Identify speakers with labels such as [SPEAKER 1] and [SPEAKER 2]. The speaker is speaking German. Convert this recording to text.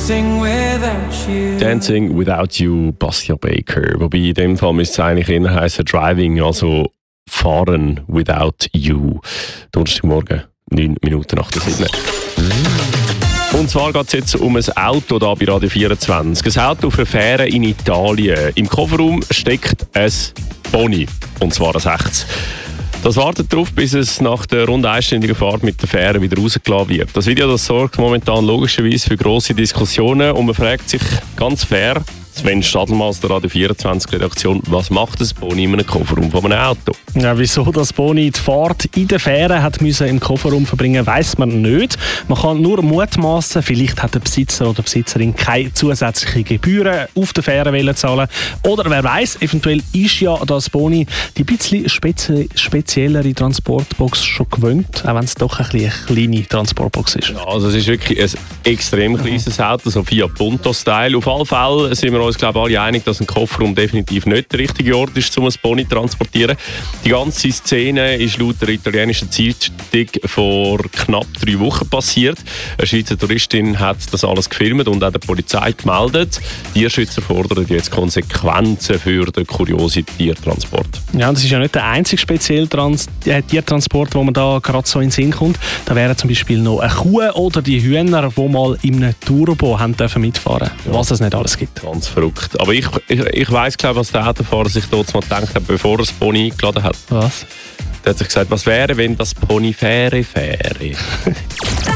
[SPEAKER 1] Dancing Without You, Basia Baker. Wobei in dem Fall müsste es eigentlich eher heißen Driving, also Fahren Without You. Donnerstagmorgen, 9 Minuten nach der 7. Und zwar geht es jetzt um ein Auto da bei Radio 24. Ein Auto auf einer Fähre in Italien. Im Kofferraum steckt ein Pony, und zwar ein 6. Das wartet darauf, bis es nach der rund einstündigen Fahrt mit der Fähre wieder rausgelassen wird. Das Video das sorgt momentan logischerweise für grosse Diskussionen und man fragt sich ganz fair, Sven Stadelmann aus der Radio 24-Redaktion, was macht ein Pony in einem Kofferraum von einem Auto?
[SPEAKER 2] Ja, wieso das Pony die Fahrt in der Fähre hat müssen im Kofferraum verbringen, weiss man nicht. Man kann nur mutmaßen, vielleicht hat der Besitzer oder Besitzerin keine zusätzlichen Gebühren auf der Fähre zahlen. Oder wer weiss, eventuell ist ja das Pony die bisschen speziellere Transportbox schon gewöhnt, auch wenn es doch eine kleine Transportbox ist.
[SPEAKER 1] Ja, also es ist wirklich ein extrem kleines Auto, so Fiat Punto-Style. Auf alle Fälle sind wir uns, glaube ich, alle einig, dass ein Kofferraum definitiv nicht der richtige Ort ist, um ein Pony zu transportieren. Die ganze Szene ist laut der italienischen Zeitung vor knapp 3 Wochen passiert. Eine Schweizer Touristin hat das alles gefilmt und auch der Polizei gemeldet. Tierschützer fordern jetzt Konsequenzen für den kuriosen Tiertransport.
[SPEAKER 2] Ja, und das ist ja nicht der einzige spezielle Tiertransport, wo man da gerade so in den Sinn kommt. Da wären zum Beispiel noch eine Kuh oder die Hühner, die mal in einem Turbo haben dürfen mitfahren. Ja. Was es nicht alles gibt.
[SPEAKER 1] Ganz verrückt. Aber ich weiss, glaube ich, was der Autofahrer sich dort mal gedacht hat, bevor er das Pony eingeladen hat.
[SPEAKER 2] Was?
[SPEAKER 1] Der hat sich gesagt, was wäre, wenn das Pony Fähre?